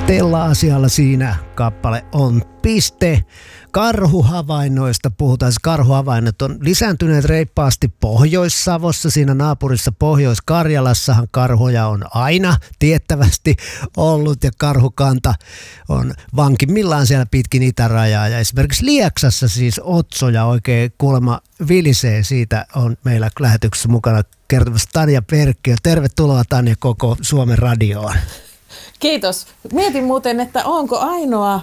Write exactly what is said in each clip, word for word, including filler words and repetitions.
Stella-asialla siinä kappale on piste. Karhuhavainnoista puhutaan. Siis karhuhavainnot on lisääntyneet reippaasti Pohjois-Savossa. Siinä naapurissa Pohjois-Karjalassahan karhuja on aina tiettävästi ollut ja karhukanta on vankimmillaan siellä pitkin itärajaa. Ja esimerkiksi Lieksassa siis otsoja oikein kuulemma vilisee. Siitä on meillä lähetyksessä mukana kertomassa Tanja Perkkiö. Tervetuloa Tanja koko Suomen radioon. Kiitos. Mietin muuten, että onko ainoa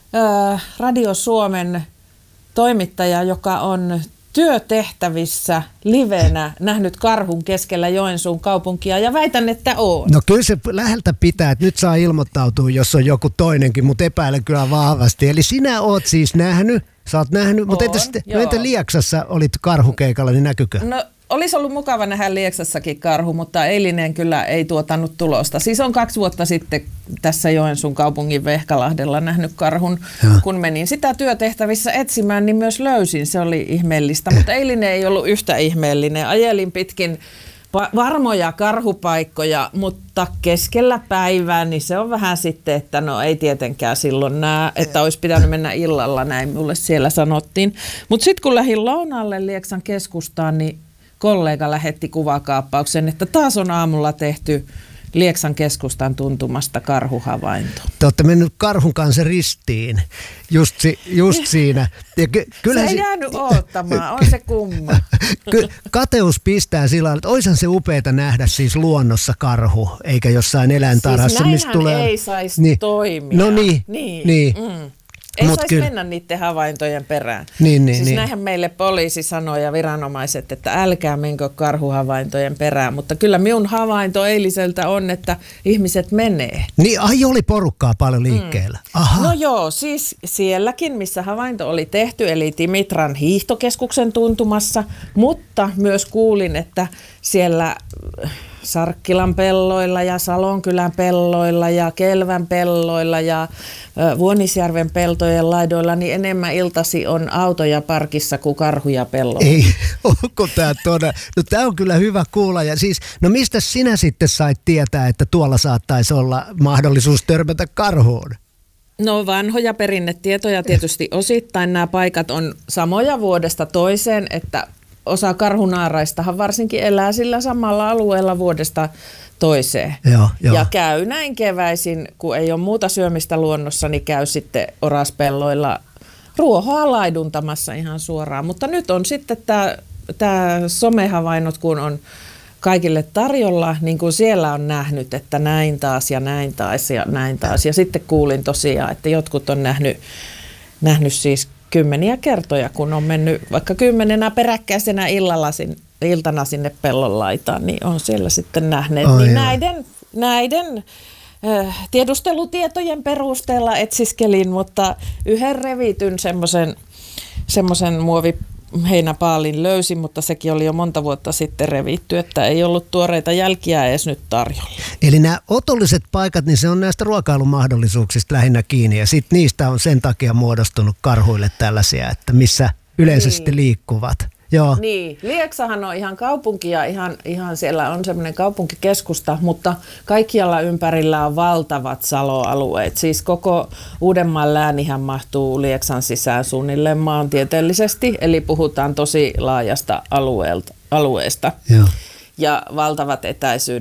ö, Radio Suomen toimittaja, joka on työtehtävissä livenä nähnyt karhun keskellä Joensuun kaupunkia, ja väitän, että on. No kyllä se läheltä pitää, että nyt saa ilmoittautua, jos on joku toinenkin, mutta epäilen kyllä vahvasti. Eli sinä oot siis nähnyt, sä oot nähnyt, mutta entä, no entä Lieksassa olit karhukeikalla, niin näkykö? No olisi ollut mukava nähdä Lieksassakin karhu, mutta eilinen kyllä ei tuottanut tulosta. Siis on kaksi vuotta sitten tässä Joensuun kaupungin Vehkalahdella nähnyt karhun. Ja kun menin sitä työtehtävissä etsimään, niin myös löysin. Se oli ihmeellistä, mutta eilinen ei ollut yhtä ihmeellinen. Ajelin pitkin varmoja karhupaikkoja, mutta keskellä päivää, niin se on vähän sitten, että no ei tietenkään silloin näe, että olisi pitänyt mennä illalla, näin mulle siellä sanottiin. Mutta sitten kun lähdin lounalle Lieksan keskustaan, niin kollega lähetti kuvakaappauksen, että taas on aamulla tehty Lieksan keskustan tuntumasta karhuhavainto. Te olette mennyt karhun kanssa ristiin, just, si, just siinä. Ja ky, kyllä se ei si- jäänyt oottamaan, on se kumma. Ky, kateus pistää sillä tavalla, että oishan se upeata nähdä siis luonnossa karhu, eikä jossain eläintarhassa. Siis mistä tulee ei saisi niin, toimia. No niin, niin. niin. Mm. Ei saisi kyllä mennä niiden havaintojen perään. Niin, niin, siis niin. näinhän meille poliisi sanoi ja viranomaiset, että älkää menkö karhuhavaintojen perään. Mutta kyllä minun havainto eiliseltä on, että ihmiset menee. Niin, ai oli porukkaa paljon liikkeellä. Mm. Aha. No joo, siis sielläkin, missä havainto oli tehty, eli Timitran hiihtokeskuksen tuntumassa. Mutta myös kuulin, että siellä Sarkkilan pelloilla ja Salonkylän pelloilla ja Kelvän pelloilla ja Vuonisjärven peltojen laidoilla, niin enemmän iltasi on autoja parkissa kuin karhuja pelloilla. Ei, onko tämä todella? No tämä on kyllä hyvä kuulla. Ja siis, no mistä sinä sitten sait tietää, että tuolla saattaisi olla mahdollisuus törmätä karhuun? No vanhoja perinnetietoja tietysti osittain. Nämä paikat on samoja vuodesta toiseen, että osa karhunaaraistahan varsinkin elää sillä samalla alueella vuodesta toiseen. Joo, jo. Ja käy näin keväisin, kun ei ole muuta syömistä luonnossa, niin käy sitten oraspelloilla ruohoa laiduntamassa ihan suoraan. Mutta nyt on sitten tämä, tämä somehavainnot, kun on kaikille tarjolla, niin kuin siellä on nähnyt, että näin taas ja näin taas ja näin taas. Ja sitten kuulin tosiaan, että jotkut on nähnyt, nähnyt siis kymmeniä kertoja, kun on mennyt vaikka kymmenenä peräkkäisenä illalla sin, iltana sinne pellon laitaan, niin on siellä sitten nähneet. Oh, niin näiden näiden äh, tiedustelutietojen perusteella etsiskelin, mutta yhden revityn semmoisen semmoisen muoviheinäpaalin löysin, mutta sekin oli jo monta vuotta sitten revitty, että ei ollut tuoreita jälkiä edes nyt tarjolla. Eli nämä otolliset paikat, niin se on näistä ruokailumahdollisuuksista lähinnä kiinni, ja sitten niistä on sen takia muodostunut karhuille tällaisia, että missä yleisesti niin liikkuvat. Joo. Niin, Lieksahan on ihan kaupunki ja ihan, ihan siellä on semmoinen kaupunkikeskusta, mutta kaikkialla ympärillä on valtavat saloalueet. Siis koko Uudenmaan läänihän mahtuu Lieksan sisään suunnilleen maantieteellisesti, eli puhutaan tosi laajasta alueelta, alueesta. Joo. Ja valtavat etäisyydet.